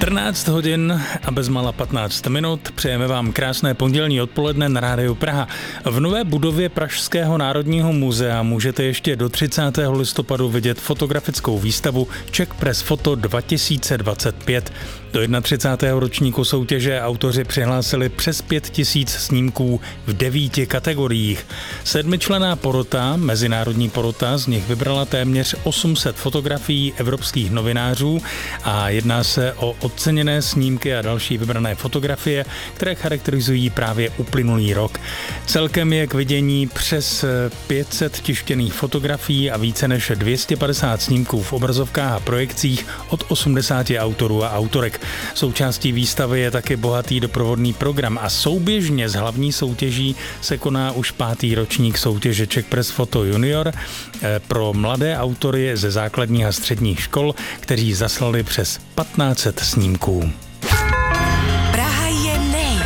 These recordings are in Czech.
14 hodin a bezmála 15 minut. Přejeme vám krásné pondělní odpoledne na Rádiu Praha. V nové budově Pražského národního muzea můžete ještě do 30. listopadu vidět fotografickou výstavu Czech Press Photo 2025. Do 31. ročníku soutěže autoři přihlásili přes 5000 snímků v 9 kategoriích. 7členná porota, mezinárodní porota, z nich vybrala téměř 800 fotografií evropských novinářů a jedná se o oceněné snímky a další vybrané fotografie, které charakterizují právě uplynulý rok. Celkem je k vidění přes 500 tištěných fotografií a více než 250 snímků v obrazovkách a projekcích od 80 autorů a autorek. Součástí výstavy je taky bohatý doprovodný program a souběžně s hlavní soutěží se koná už 5. ročník soutěže Czech Press Photo Junior pro mladé autory ze základních a středních škol, kteří zaslali přes 1500 snímků. Praha je nej.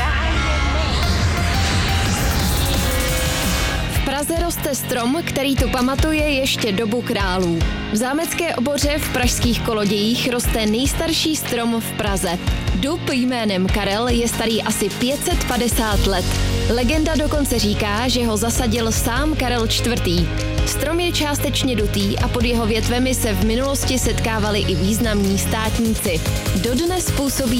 V Praze roste strom, který tu pamatuje ještě dobu králů. V Zámecké oboře v pražských Kolodějích roste nejstarší strom v Praze. Dub jménem Karel je starý asi 550 let. Legenda dokonce říká, že ho zasadil sám Karel IV. Strom je částečně dutý a pod jeho větvemi se v minulosti setkávali i významní státníci. Dodnes působí